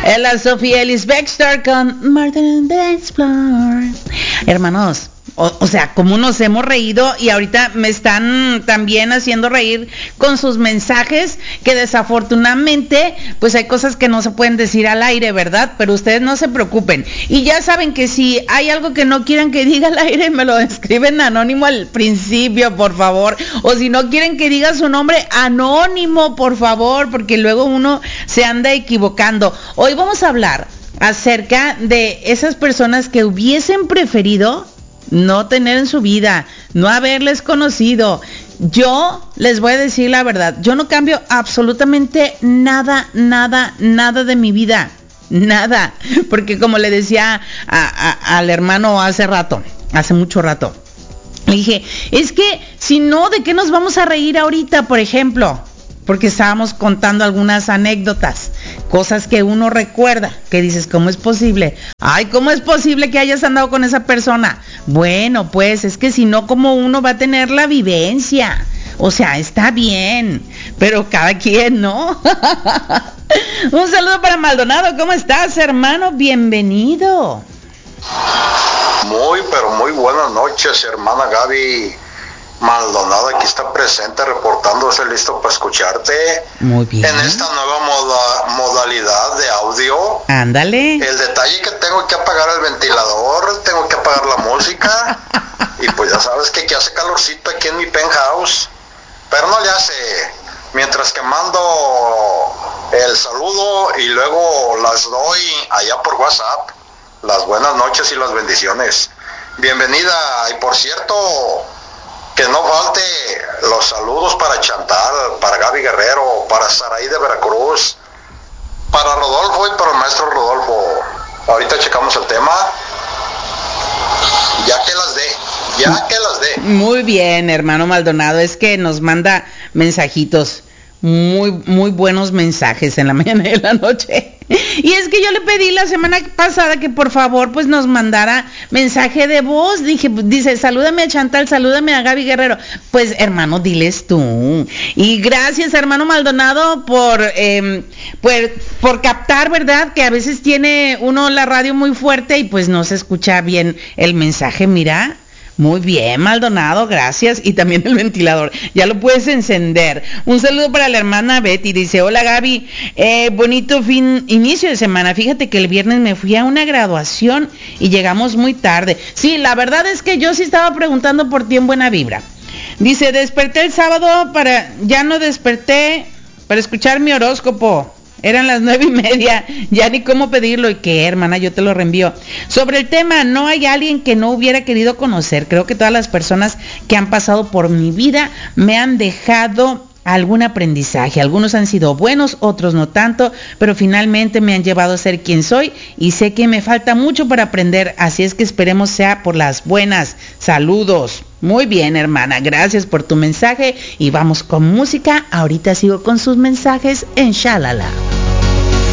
La Sofía Ellis Bextor con Murder on the Dance Floor. Hermanos, o sea, cómo nos hemos reído y ahorita me están también haciendo reír con sus mensajes que desafortunadamente pues hay cosas que no se pueden decir al aire, ¿verdad? Pero ustedes no se preocupen. Y ya saben que si hay algo que no quieran que diga al aire, me lo escriben anónimo al principio, por favor. O si no quieren que diga su nombre, anónimo, por favor, porque luego uno se anda equivocando. Hoy vamos a hablar acerca de esas personas que hubiesen preferido no tener en su vida, no haberles conocido. Yo les voy a decir la verdad, yo no cambio absolutamente nada de mi vida, nada, porque como le decía al hermano hace mucho rato, le dije, es que si no, ¿de qué nos vamos a reír ahorita, por ejemplo? Porque estábamos contando algunas anécdotas, cosas que uno recuerda, que dices, ¿cómo es posible? Ay, ¿cómo es posible que hayas andado con esa persona? Bueno, pues es que si no, ¿cómo uno va a tener la vivencia? O sea, está bien, pero cada quien, ¿no? Un saludo para Maldonado, ¿cómo estás, hermano? Bienvenido. Muy, pero muy buenas noches, hermana Gaby. Maldonado aquí está presente, reportándose, listo para escucharte. Muy bien. En esta nueva modalidad de audio. Ándale. El detalle que tengo que apagar el ventilador, tengo que apagar la música. Y pues ya sabes que hace calorcito aquí en mi penthouse. Pero no le hace. Mientras que mando el saludo y luego las doy allá por WhatsApp. Las buenas noches y las bendiciones. Bienvenida. Y por cierto, que no falte los saludos para Chantal, para Gaby Guerrero, para Saraí de Veracruz, para Rodolfo y para el maestro Rodolfo. Ahorita checamos el tema. Ya que las dé. Muy bien, hermano Maldonado, es que nos manda mensajitos, muy buenos mensajes en la mañana y en la noche. Y es que yo le pedí la semana pasada que por favor pues nos mandara mensaje de voz. Dice, salúdame a Chantal, salúdame a Gaby Guerrero. Pues hermano, diles tú. Y gracias, hermano Maldonado, por captar, ¿verdad? Que a veces tiene uno la radio muy fuerte y pues no se escucha bien el mensaje, mira. Muy bien, Maldonado, gracias. Y también el ventilador, ya lo puedes encender. Un saludo para la hermana Betty, dice, hola Gaby, bonito inicio de semana. Fíjate que el viernes me fui a una graduación y llegamos muy tarde. Sí, la verdad es que yo sí estaba preguntando por ti en Buena Vibra. Dice, desperté el sábado ya no desperté para escuchar mi horóscopo. Eran las 9:30, ya ni cómo pedirlo. ¿Y qué, hermana? Yo te lo reenvío. Sobre el tema, no hay alguien que no hubiera querido conocer. Creo que todas las personas que han pasado por mi vida me han dejado algún aprendizaje. Algunos han sido buenos, otros no tanto, pero finalmente me han llevado a ser quien soy y sé que me falta mucho para aprender, así es que esperemos sea por las buenas. Saludos. Muy bien, hermana, gracias por tu mensaje y vamos con música. Ahorita sigo con sus mensajes en Shalala.